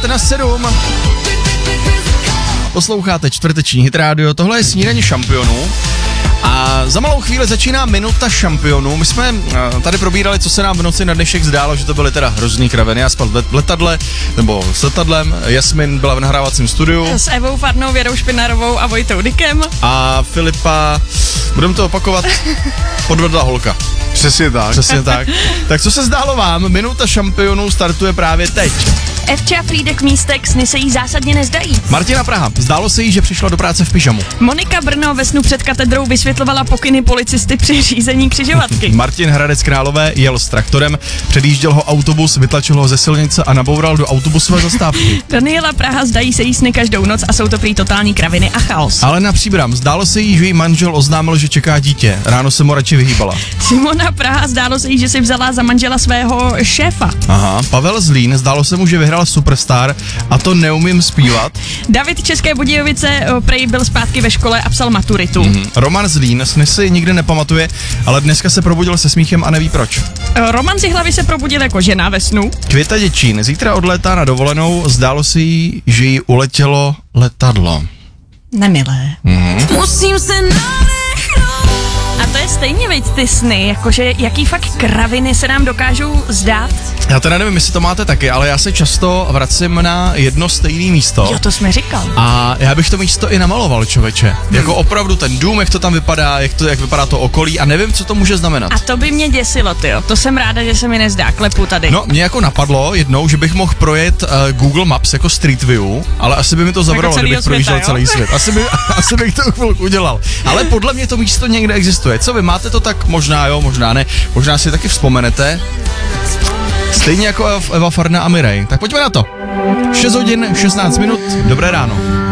6:50. Posloucháte čtvrteční Hit Radio, tohle je snídaně šampionů. A za malou chvíli začíná minuta šampionů. My jsme tady probírali, co se nám v noci na dnešek zdálo, že to byly teda hrozný kraviny. Já spal v letadle, nebo s letadlem. Jasmin byla v nahrávacím studiu. S Evou Farnou, Věrou Špinarovou a Vojtou Dykem. A Filipa, budeme to opakovat, podvedla holka. Přesně tak. Přesně tak. Tak co se zdálo vám? Minuta šampionů startuje právě teď. Evča Frýdek Místek, sny se jí zásadně nezdají. Martina Praha, zdálo se jí, že přišla do práce v pyžamu. Monika Brno ve snu před katedrou vysvětlovala pokyny policisty při řízení křižovatky. Martin Hradec Králové jel s traktorem, předjížděl ho autobus, vytlačil ho ze silnice a naboural do autobusové zastávky. Daniela Praha, zdají se jí sny každou noc a jsou to prý totální kraviny a chaos. Alena Příbram, zdálo se jí, že jí manžel oznámil, že čeká dítě. Ráno se mu radši vyhýbala. Simona Praha, zdálo se jí, že si vzala za manžela svého šéfa. Aha, Pavel Zlín, zdálo se mu, že vyhrál Superstar a to neumím zpívat. David České Budějovice prej byl zpátky ve škole a psal maturitu. Roman Zlín, sny si nikdy nepamatuje, ale dneska se probudil se smíchem a neví proč. Roman z hlavy se probudil jako žena ve snu. Květa Děčín, zítra odlétá na dovolenou, zdálo se jí, že jí uletělo letadlo. Nemilé. Musím se a to je stejně, veď, ty sny, jakože jaký fakt kraviny se nám dokážou zdát. Já teda nevím, jestli to máte taky, ale já se často vracím na jedno stejné místo. Jo, to jsme říkal. A já bych to místo i namaloval, člověče. Jako opravdu ten dům, jak to tam vypadá, jak vypadá to okolí a nevím, co to může znamenat. A to by mě děsilo, tyjo. To jsem ráda, že se mi nezdá, klepu tady. No, mě jako napadlo jednou, že bych mohl projet Google Maps jako Street View, ale asi by mi to zabralo, kdybych projížděl celý svět. Asi bych to chvilku udělal. Ale podle mě to místo někde existuje. Co vy, máte to tak? Možná jo, možná ne. Možná si taky vzpomenete. Stejně jako Eva Farna a Mirej. Tak pojďme na to. 6:16. Dobré ráno.